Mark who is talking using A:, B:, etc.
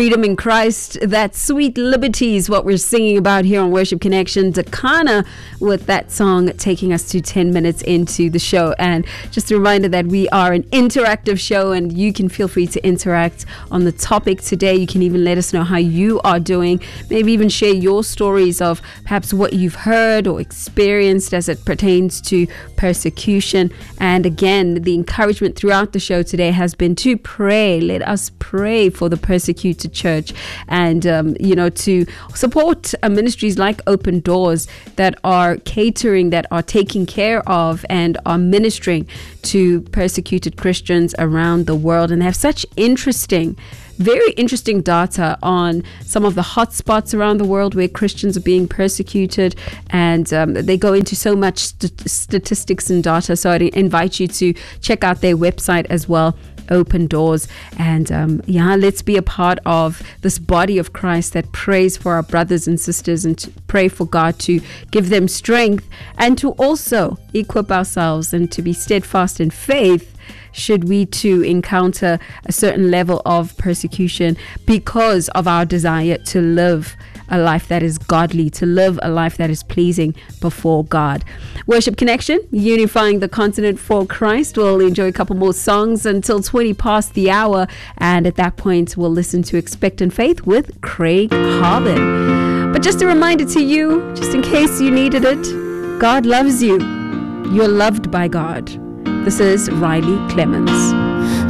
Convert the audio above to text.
A: Freedom in Christ, that sweet liberty is what we're singing about here on Worship Connection. Dakana with that song taking us to 10 minutes into the show. And just a reminder that we are an interactive show and you can feel free to interact on the topic today. You can even let us know how you are doing. Maybe even share your stories of perhaps what you've heard or experienced as it pertains to persecution. And again, the encouragement throughout the show today has been to pray. Let us pray for the persecuted church and to support ministries like Open Doors that are catering, that are taking care of and are ministering to persecuted Christians around the world. And they have such very interesting data on some of the hotspots around the world where Christians are being persecuted, and they go into so much statistics and data. So I'd invite you to check out their website as well, Open Doors. And let's be a part of this body of Christ that prays for our brothers and sisters and to pray for God to give them strength and to also equip ourselves and to be steadfast in faith should we too encounter a certain level of persecution because of our desire to live a life that is godly, to live a life that is pleasing before God. Worship Connection, unifying the continent for Christ. We'll enjoy a couple more songs until 20 past the hour, and at that point we'll listen to Expectant Faith with Craig Harbin. But just a reminder to you, just in case you needed it, God loves you. You're loved by God. This is Riley Clemens.